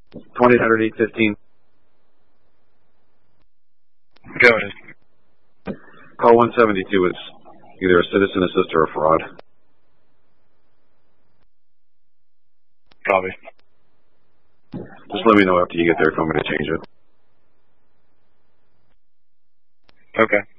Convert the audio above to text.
20-815. Go ahead. Call 172 is either a citizen assist or a fraud. Copy. Just let me know after you get there if you want me to change it. Okay.